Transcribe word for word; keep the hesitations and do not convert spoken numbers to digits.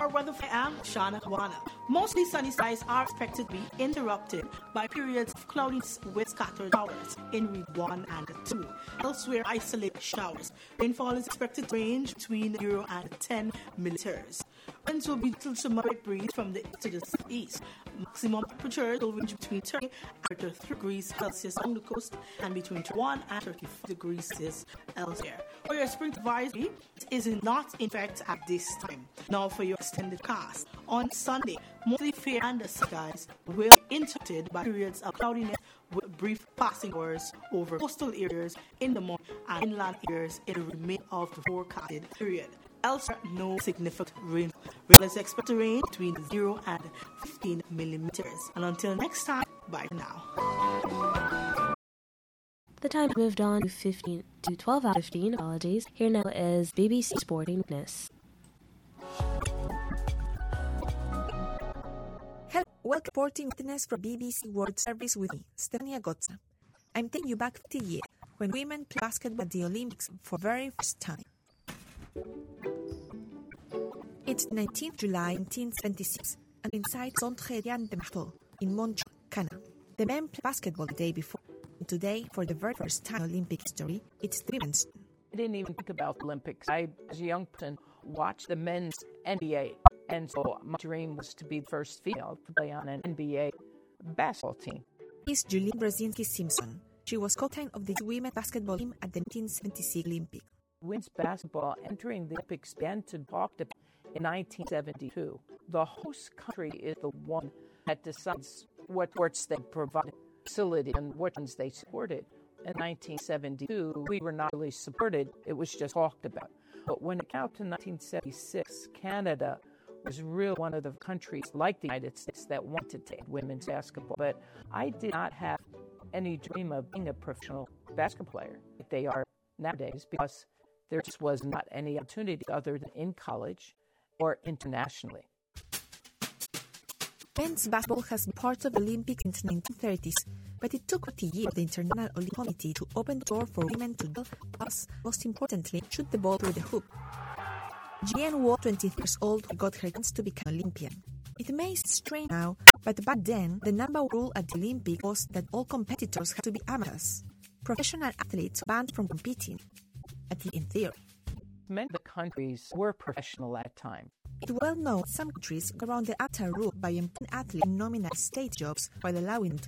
our weather, I am Shana Kawana. Mostly sunny skies are expected to be interrupted by periods of cloudiness with scattered showers in Region one and two. Elsewhere, isolated showers. Rainfall is expected to range between zero and ten millimeters. Winds will be little to moderate breeze from the east to the southeast. Maximum temperatures will range between thirty and thirty-three degrees Celsius on the coast and between twenty-one and thirty-four degrees Celsius elsewhere. For your spring advisory, it is not in effect at this time. Now for your extended cast. On Sunday, mostly fair and the skies will be interrupted by periods of cloudiness with brief passing hours over coastal areas in the morning and inland areas in the remainder of the forecasted period. Elsewhere, no significant rain. Rain is expected to range between zero and fifteen millimeters. And until next time, bye for now. The time moved on to fifteen to twelve out of fifteen. Apologies. Here now is B B C Sporting Witness. Hello, welcome Sporting Witness from B B C World Service with me, Stefania Gotza. I'm taking you back fifty years when women played basketball at the Olympics for the very first time. It's the nineteenth of July nineteen seventy-six and inside Centre Diane de Marteau in Montreal, Canada. The men played basketball the day before. And today, for the very first time in Olympic history, it's the women's. I didn't even think about the Olympics. I, as a young person, watched the men's N B A. And so my dream was to be the first female to play on an N B A basketball team. Is Julie Brzezinski-Simpson. She was captain of the women's basketball team at the nineteen seventy-six Olympics. Women's basketball entering the Olympics began to talk about in nineteen seventy-two. The host country is the one that decides what sports they provide facility and what ones they supported. In nineteen seventy-two, we were not really supported. It was just talked about. But when it came to nineteen seventy-six, Canada was really one of the countries like the United States that wanted to take women's basketball. But I did not have any dream of being a professional basketball player like they are nowadays because there just was not any opportunity other than in college or internationally. Men's basketball has been part of the Olympics since the nineteen thirties, but it took forty years for the International Olympic Committee to open the door for women to do, plus, most importantly, shoot the ball through the hoop. Jeanne was twenty-three years old who got her chance to become Olympian. It may seem strange now, but back then, the number one rule at the Olympics was that all competitors had to be amateurs. Professional athletes were banned from competing, at least in theory. Many of the countries were professional at that time. It's well known some countries go around the amateur rule by employing athletes in nominal state jobs while allowing them to